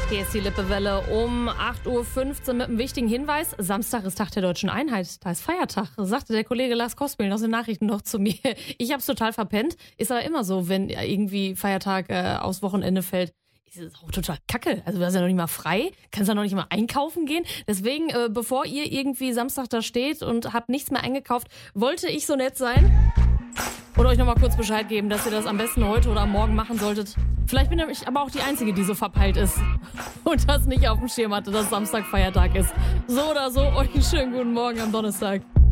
Hier ist die Lippewelle um 8:15 Uhr mit einem wichtigen Hinweis. Samstag ist Tag der Deutschen Einheit. Da ist Feiertag, sagte der Kollege Lars Kospel aus den Nachrichten noch zu mir. Ich hab's total verpennt. Ist aber immer so, wenn irgendwie Feiertag aufs Wochenende fällt. Ist es auch total kacke. Also du hast ja noch nicht mal frei, kannst ja noch nicht mal einkaufen gehen. Deswegen, bevor ihr irgendwie Samstag da steht und habt nichts mehr eingekauft, wollte ich so nett sein und euch nochmal kurz Bescheid geben, dass ihr das am besten heute oder morgen machen solltet. Vielleicht bin ich aber auch die Einzige, die so verpeilt ist und das nicht auf dem Schirm hatte, dass Samstag Feiertag ist. So oder so, euch einen schönen guten Morgen am Donnerstag.